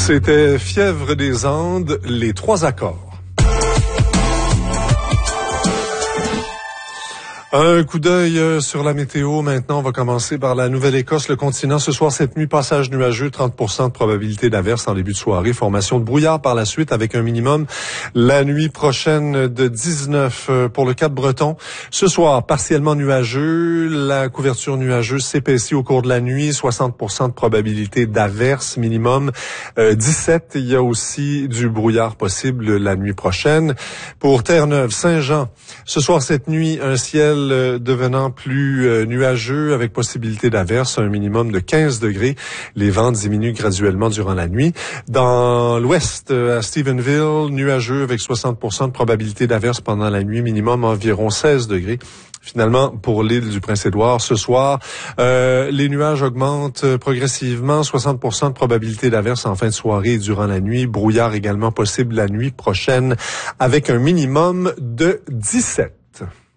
C'était Fièvre des Andes, les 3 accords. Un coup d'œil sur la météo. Maintenant, on va commencer par la Nouvelle-Écosse. Le continent, ce soir, cette nuit, passage nuageux, 30% de probabilité d'averse en début de soirée. Formation de brouillard par la suite avec un minimum la nuit prochaine de 19 pour le Cap-Breton. Ce soir, partiellement nuageux. La couverture nuageuse s'épaissit au cours de la nuit. 60% de probabilité d'averse minimum. 17, il y a aussi du brouillard possible la nuit prochaine. Pour Terre-Neuve, Saint-Jean, ce soir, cette nuit, un ciel devenant plus nuageux avec possibilité d'averse, un minimum de 15 degrés. Les vents diminuent graduellement durant la nuit. Dans l'ouest, à Stephenville, nuageux avec 60% de probabilité d'averse pendant la nuit, minimum environ 16 degrés. Finalement, pour l'île du Prince-Édouard, ce soir, les nuages augmentent progressivement, 60% de probabilité d'averse en fin de soirée et durant la nuit. Brouillard également possible la nuit prochaine avec un minimum de 17.